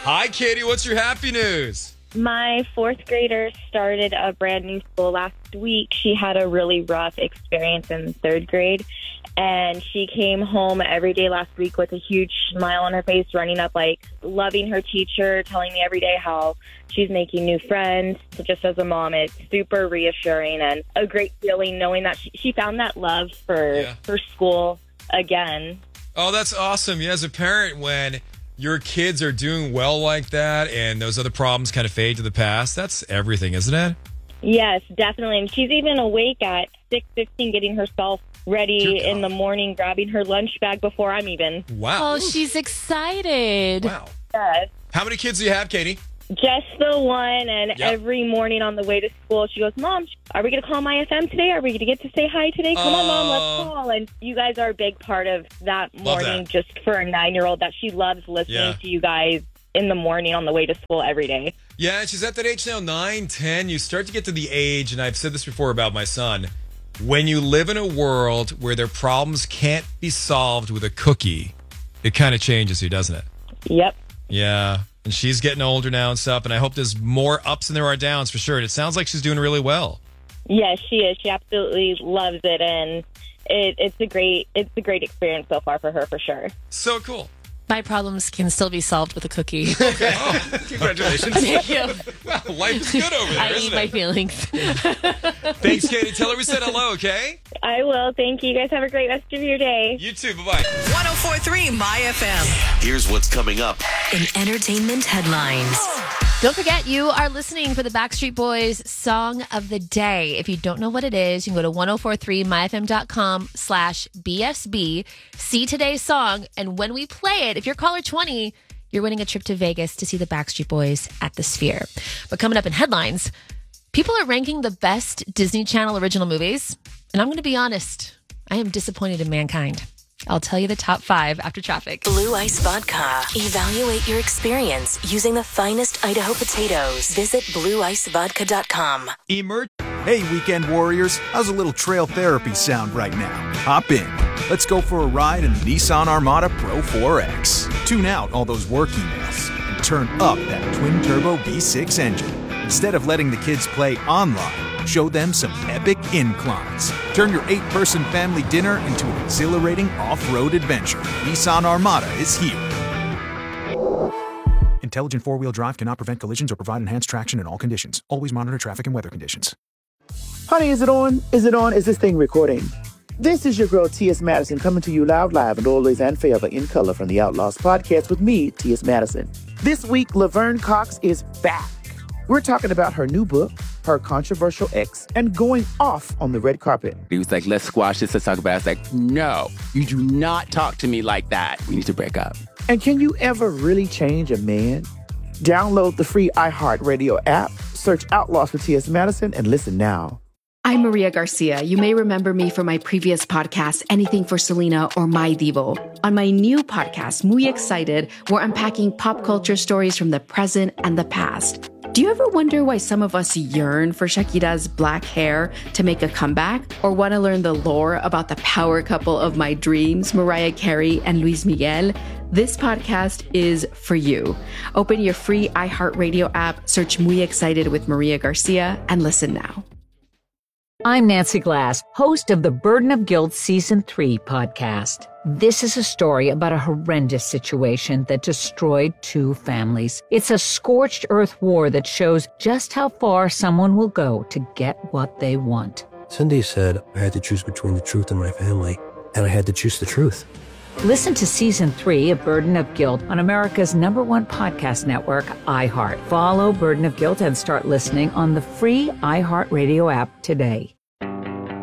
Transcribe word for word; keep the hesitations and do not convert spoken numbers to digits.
Hi, Katie. What's your happy news? My fourth grader started a brand new school last week. She had a really rough experience in third grade, and she came home every day last week with a huge smile on her face, running up, like, loving her teacher, telling me every day how she's making new friends. So just as a mom, it's super reassuring and a great feeling knowing that she, she found that love for, Yeah. for school again. Oh, that's awesome. Yeah, as a parent, when your kids are doing well like that and those other problems kind of fade to the past, that's everything, isn't it? Yes, definitely. And she's even awake at six fifteen getting herself ready in the morning, grabbing her lunch bag before I'm even. Wow. Oh, she's excited. Wow. Yes. How many kids do you have, Katie? Just the one, and Yep. every morning on the way to school, she goes, Mom, are we going to call my F M today? Are we going to get to say hi today? Come on, Mom, let's call. And you guys are a big part of that morning that. just for a nine-year-old that she loves listening Yeah. to you guys in the morning on the way to school every day. Yeah, and she's at that age now, nine, ten. You start to get to the age, and I've said this before about my son, when you live in a world where their problems can't be solved with a cookie, it kind of changes you, doesn't it? Yep. Yeah. And she's getting older now and stuff, and I hope there's more ups than there are downs for sure. And it sounds like she's doing really well. Yes, she is. She absolutely loves it, and it, it's a great it's a great experience so far for her, for sure. So cool. My problems can still be solved with a cookie. Oh, congratulations. Thank you. Wow, life is good over there, I isn't eat my it? feelings. Thanks, Katie. Tell her we said hello, okay? I will. Thank you. You guys have a great rest of your day. You too. Bye-bye. one oh four point three My F M. Here's what's coming up in entertainment headlines. Don't forget, you are listening for the Backstreet Boys Song of the Day. If you don't know what it is, you can go to ten forty-three my f m dot com slash B S B, see today's song, and when we play it, if you're caller twenty, you're winning a trip to Vegas to see the Backstreet Boys at the Sphere. But coming up in headlines, people are ranking the best Disney Channel original movies, and I'm going to be honest, I am disappointed in Mankind. I'll tell you the top five after traffic. Blue Ice Vodka. Evaluate your experience using the finest Idaho potatoes. Visit blue ice vodka dot com. Emerge. Hey, weekend warriors. How's a little trail therapy sound right now? Hop in. Let's go for a ride in the Nissan Armada Pro four X. Tune out all those work emails and turn up that twin-turbo V six engine. Instead of letting the kids play online, show them some epic inclines. Turn your eight-person family dinner into an exhilarating off-road adventure. Nissan Armada is here. Intelligent four-wheel drive cannot prevent collisions or provide enhanced traction in all conditions. Always monitor traffic and weather conditions. Honey, is it on? Is it on? Is this thing recording? This is your girl, T S. Madison, coming to you loud, live, and always and forever in color from the Outlaws podcast with me, T S. Madison. This week, Laverne Cox is back. We're talking about her new book, her controversial ex, and going off on the red carpet. He was like, let's squash this, let's talk about it. I was like, no, you do not talk to me like that. We need to break up. And can you ever really change a man? Download the free iHeartRadio app, search Outlaws for T S. Madison, and listen now. I'm Maria Garcia. You may remember me from my previous podcast, Anything for Selena or My Divo. On my new podcast, Muy Excited, we're unpacking pop culture stories from the present and the past. Do you ever wonder why some of us yearn for Shakira's black hair to make a comeback? Or want to learn the lore about the power couple of my dreams, Mariah Carey and Luis Miguel? This podcast is for you. Open your free iHeartRadio app, search Muy Excited with Maria Garcia, and listen now. I'm Nancy Glass, host of the Burden of Guilt Season three podcast. This is a story about a horrendous situation that destroyed two families. It's a scorched earth war that shows just how far someone will go to get what they want. Cindy said I had to choose between the truth and my family, and I had to choose the truth. Listen to Season three of Burden of Guilt on America's number one podcast network, iHeart. Follow Burden of Guilt and start listening on the free iHeartRadio app today.